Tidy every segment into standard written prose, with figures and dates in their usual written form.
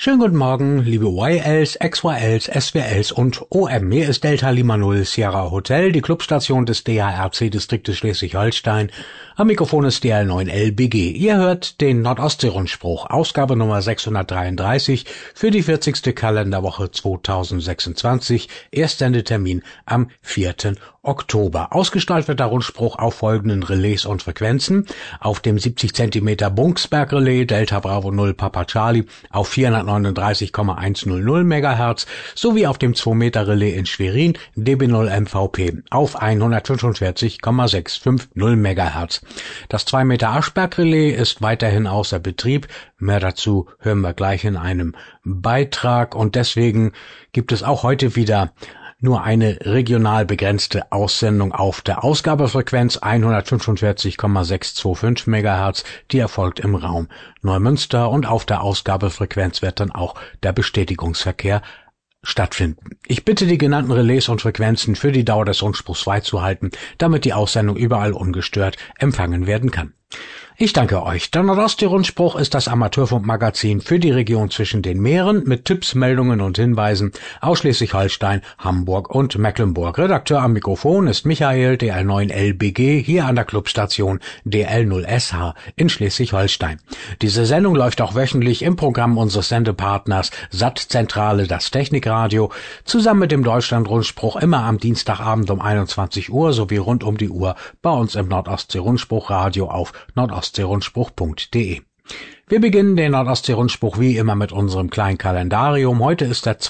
Schönen guten Morgen, liebe YLs, XYLs, SWLs und OM. Hier ist Delta Lima 0 Sierra Hotel, die Clubstation des DARC-Distriktes Schleswig-Holstein. Am Mikrofon ist DL9LBG. Ihr hört den Nordostsee-Rundspruch, Ausgabe Nummer 633 für die 40. Kalenderwoche 2026, Erstsendetermin am 4. Oktober. Ausgestrahlt wird der Rundspruch auf folgenden Relais und Frequenzen: auf dem 70 cm Bunksberg Relais Delta Bravo 0 Papa Charlie auf 439,100 MHz sowie auf dem 2 Meter Relais in Schwerin DB0 MVP auf 145,650 MHz. Das 2 Meter Aschberg Relais ist weiterhin außer Betrieb. Mehr dazu hören wir gleich in einem Beitrag, und deswegen gibt es auch heute wieder nur eine regional begrenzte Aussendung auf der Ausgabefrequenz 145,625 MHz, die erfolgt im Raum Neumünster, und auf der Ausgabefrequenz wird dann auch der Bestätigungsverkehr stattfinden. Ich bitte, die genannten Relais und Frequenzen für die Dauer des Rundspruchs freizuhalten, damit die Aussendung überall ungestört empfangen werden kann. Ich danke euch. Der Nordostsee-Rundspruch ist das Amateurfunkmagazin für die Region zwischen den Meeren mit Tipps, Meldungen und Hinweisen aus Schleswig-Holstein, Hamburg und Mecklenburg. Redakteur am Mikrofon ist Michael, DL9LBG, hier an der Clubstation DL0SH in Schleswig-Holstein. Diese Sendung läuft auch wöchentlich im Programm unseres Sendepartners Sattzentrale, das Technikradio, zusammen mit dem Deutschland-Rundspruch immer am Dienstagabend um 21 Uhr sowie rund um die Uhr bei uns im Nordostsee-Rundspruch-Radio auf nordostseerundspruch.de. Wir beginnen den Nordostsee-Rundspruch wie immer mit unserem kleinen Kalendarium. Heute ist der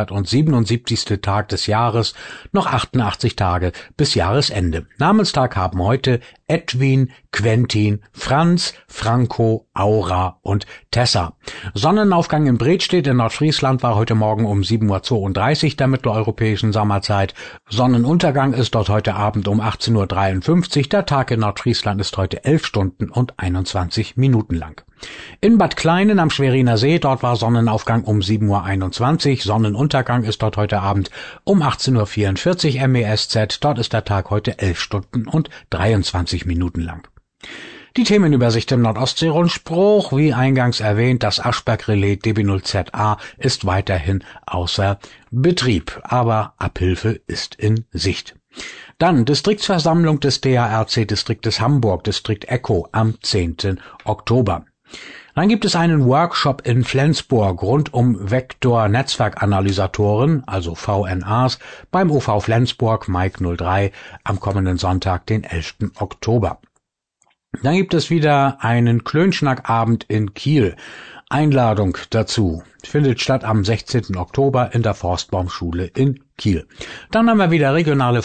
277. Tag des Jahres, noch 88 Tage bis Jahresende. Namenstag haben heute Edwin, Quentin, Franz, Franco, Aura und Tessa. Sonnenaufgang in Bredstedt in Nordfriesland war heute Morgen um 7:32 Uhr der mitteleuropäischen Sommerzeit. Sonnenuntergang ist dort heute Abend um 18:53 Uhr. Der Tag in Nordfriesland ist heute 11 Stunden und 21 Minuten lang. In Bad Kleinen am Schweriner See, dort war Sonnenaufgang um 7:21 Uhr. Sonnenuntergang ist dort heute Abend um 18:44 Uhr MESZ. Dort ist der Tag heute 11 Stunden und 23 Minuten lang. Die Themenübersicht im Nordostsee-Rundspruch, wie eingangs erwähnt, das Aschberg-Relais DB0ZA ist weiterhin außer Betrieb, aber Abhilfe ist in Sicht. Dann Distriktsversammlung des DARC-Distriktes Hamburg, Distrikt Echo am 10. Oktober. Dann gibt es einen Workshop in Flensburg rund um Vektor-Netzwerkanalysatoren, also VNAs, beim OV Flensburg Mike 03 am kommenden Sonntag, den 11. Oktober. Dann gibt es wieder einen Klönschnackabend in Kiel. Einladung dazu findet statt am 16. Oktober in der Forstbaumschule in Kiel. Dann haben wir wieder regionale